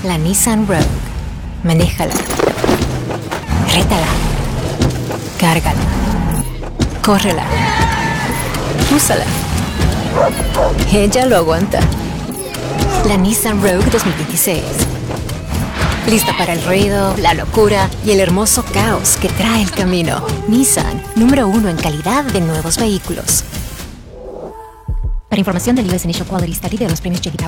La Nissan Rogue. Manéjala. Rétala. Cárgala. Córrela. Úsala. Ella lo aguanta. La Nissan Rogue 2026. Lista para el ruido, la locura y el hermoso caos que trae el camino. Nissan, número 1 en calidad de nuevos vehículos. Para información del US Initial Quality Study de los premios J.D.